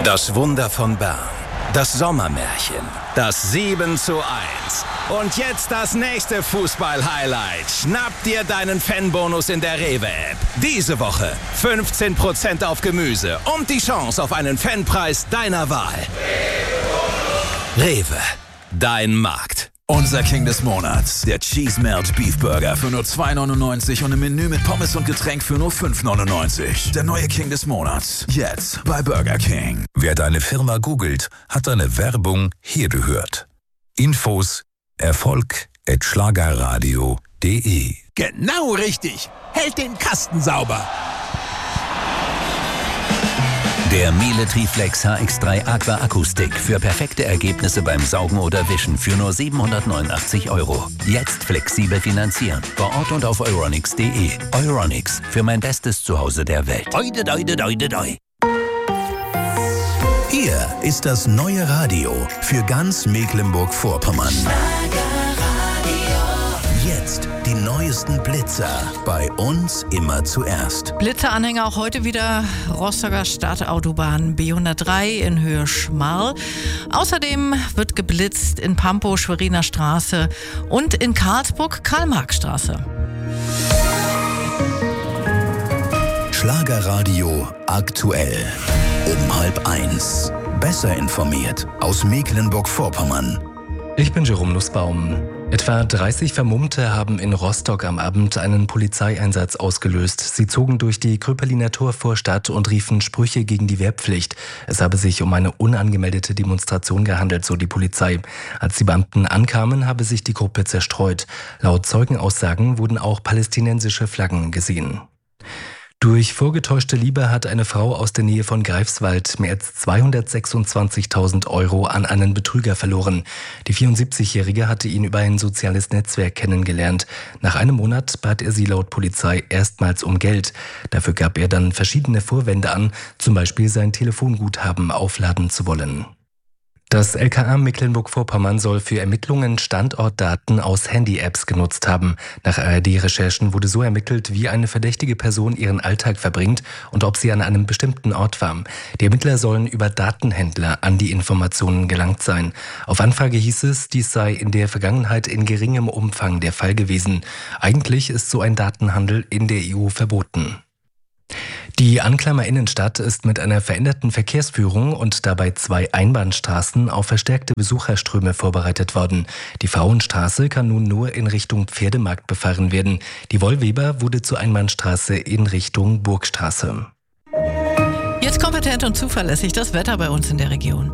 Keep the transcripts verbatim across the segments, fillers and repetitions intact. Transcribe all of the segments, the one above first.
Das Wunder von Bern. Das Sommermärchen. Das sieben zu eins. Und jetzt das nächste Fußball-Highlight. Schnapp dir deinen Fanbonus in der Rewe-App. Diese Woche fünfzehn Prozent auf Gemüse und die Chance auf einen Fanpreis deiner Wahl. Rewe. Dein Markt. Unser King des Monats, der Cheese Melt Beef Burger für nur zwei neunundneunzig und im Menü mit Pommes und Getränk für nur fünf neunundneunzig. Der neue King des Monats, jetzt bei Burger King. Wer deine Firma googelt, hat deine Werbung hier gehört. Infos Erfolg at schlagerradio punkt de. Genau richtig. Hält den Kasten sauber. Der Miele Triflex H X drei Aqua Akkustick für perfekte Ergebnisse beim Saugen oder Wischen für nur siebenhundertneunundachtzig Euro. Jetzt flexibel finanzieren. Vor Ort und auf euronics punkt de. Euronics, für mein bestes Zuhause der Welt. Oide, oide, oide, oide. Hier ist das neue Radio für ganz Mecklenburg-Vorpommern. Jetzt die neuesten Blitzer. Bei uns immer zuerst. Blitzeranhänger auch heute wieder. Rostocker Stadtautobahn B hundertdrei in Höhe Schmarl. Außerdem wird geblitzt in Pampo, Schweriner Straße und in Karlsburg, Karl-Marx-Straße. Schlagerradio aktuell. Um halb eins. Besser informiert aus Mecklenburg-Vorpommern. Ich bin Jerome Nussbaum. Etwa dreißig Vermummte haben in Rostock am Abend einen Polizeieinsatz ausgelöst. Sie zogen durch die Kröpeliner Torvorstadt und riefen Sprüche gegen die Wehrpflicht. Es habe sich um eine unangemeldete Demonstration gehandelt, so die Polizei. Als die Beamten ankamen, habe sich die Gruppe zerstreut. Laut Zeugenaussagen wurden auch palästinensische Flaggen gesehen. Durch vorgetäuschte Liebe hat eine Frau aus der Nähe von Greifswald mehr als zweihundertsechsundzwanzigtausend Euro an einen Betrüger verloren. Die vierundsiebzigjährige hatte ihn über ein soziales Netzwerk kennengelernt. Nach einem Monat bat er sie laut Polizei erstmals um Geld. Dafür gab er dann verschiedene Vorwände an, zum Beispiel sein Telefonguthaben aufladen zu wollen. Das L K A Mecklenburg-Vorpommern soll für Ermittlungen Standortdaten aus Handy-Apps genutzt haben. Nach A R D-Recherchen wurde so ermittelt, wie eine verdächtige Person ihren Alltag verbringt und ob sie an einem bestimmten Ort war. Die Ermittler sollen über Datenhändler an die Informationen gelangt sein. Auf Anfrage hieß es, dies sei in der Vergangenheit in geringem Umfang der Fall gewesen. Eigentlich ist so ein Datenhandel in der E U verboten. Die Anklammer Innenstadt ist mit einer veränderten Verkehrsführung und dabei zwei Einbahnstraßen auf verstärkte Besucherströme vorbereitet worden. Die Frauenstraße kann nun nur in Richtung Pferdemarkt befahren werden. Die Wollweber wurde zur Einbahnstraße in Richtung Burgstraße. Jetzt kompetent und zuverlässig das Wetter bei uns in der Region.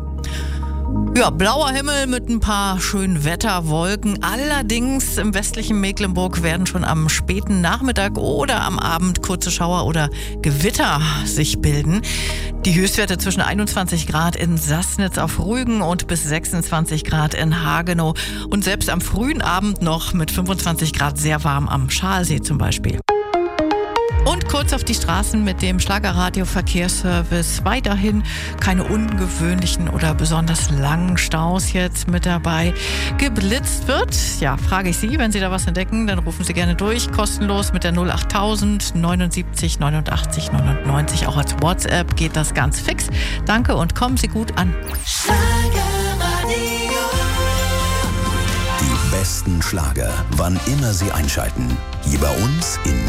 Ja, blauer Himmel mit ein paar schönen Wetterwolken. Allerdings im westlichen Mecklenburg werden schon am späten Nachmittag oder am Abend kurze Schauer oder Gewitter sich bilden. Die Höchstwerte zwischen einundzwanzig Grad in Sassnitz auf Rügen und bis sechsundzwanzig Grad in Hagenow. Und selbst am frühen Abend noch mit fünfundzwanzig Grad sehr warm am Schalsee zum Beispiel. Und kurz auf die Straßen mit dem Schlagerradio-Verkehrsservice. Weiterhin keine ungewöhnlichen oder besonders langen Staus jetzt mit dabei. Geblitzt wird, ja, frage ich Sie, wenn Sie da was entdecken, dann rufen Sie gerne durch. Kostenlos mit der null achttausend neunundsiebzig neunundachtzig neunundneunzig. Auch als WhatsApp geht das ganz fix. Danke und kommen Sie gut an. Die besten Schlager, wann immer Sie einschalten. Hier bei uns in